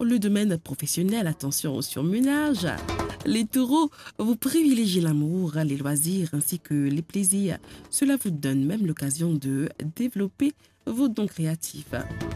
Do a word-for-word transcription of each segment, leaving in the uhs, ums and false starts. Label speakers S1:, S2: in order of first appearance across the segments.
S1: le domaine professionnel, attention au surmenage. Les taureaux, vous privilégiez l'amour, les loisirs ainsi que les plaisirs. Cela vous donne même l'occasion de développer vos dons créatifs.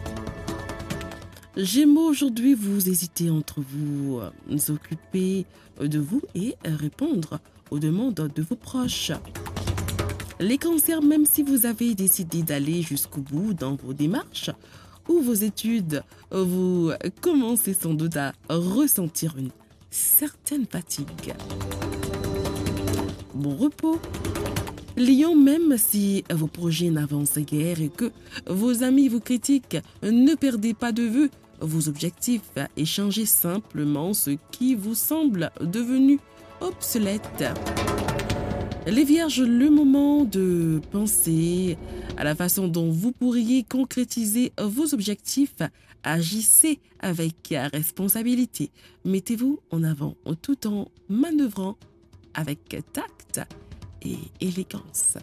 S1: Gémeaux, aujourd'hui, vous hésitez entre vous occuper de vous et répondre aux demandes de vos proches. Les cancers, même si vous avez décidé d'aller jusqu'au bout dans vos démarches ou vos études, vous commencez sans doute à ressentir une certaine fatigue. Bon repos. Lion, même si vos projets n'avancent guère et que vos amis vous critiquent, ne perdez pas de vue vos objectifs et changez simplement ce qui vous semble devenu obsolète. Les Vierges, le moment de penser à la façon dont vous pourriez concrétiser vos objectifs. Agissez avec responsabilité. Mettez-vous en avant tout en manœuvrant avec tact et élégance.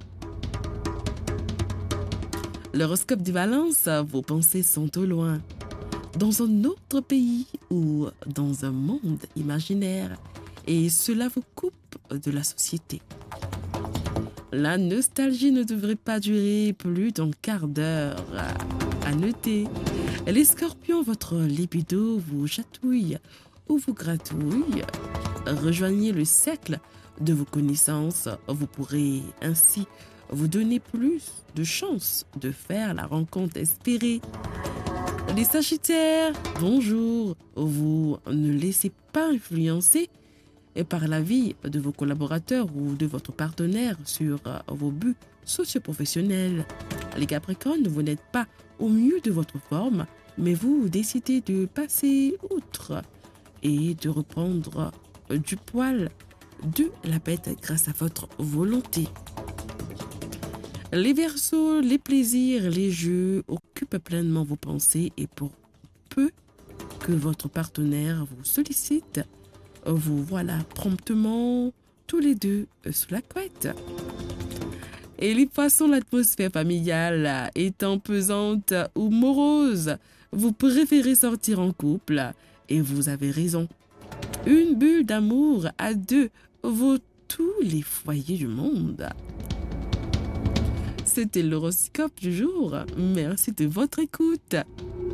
S1: L'horoscope du Balance, vos pensées sont au loin, dans un autre pays ou dans un monde imaginaire, et cela vous coupe de la société. La nostalgie ne devrait pas durer plus d'un quart d'heure. À noter, les Scorpions, votre libido vous chatouille ou vous gratouille. Rejoignez le cercle de vos connaissances. Vous pourrez ainsi vous donner plus de chances de faire la rencontre espérée. Les Sagittaires, bonjour. Vous ne laissez pas influencer par la vie de vos collaborateurs ou de votre partenaire sur vos buts socio-professionnels. Les Capricornes, vous n'êtes pas au mieux de votre forme, mais vous décidez de passer outre et de reprendre du poil de la bête grâce à votre volonté. Les Verseaux, les plaisirs, les jeux occupent pleinement vos pensées et pour peu que votre partenaire vous sollicite, vous voilà promptement tous les deux sous la couette. Et les Poissons, l'atmosphère familiale étant pesante ou morose, vous préférez sortir en couple et vous avez raison. Une bulle d'amour à deux vaut tous les foyers du monde. C'était l'horoscope du jour. Merci de votre écoute.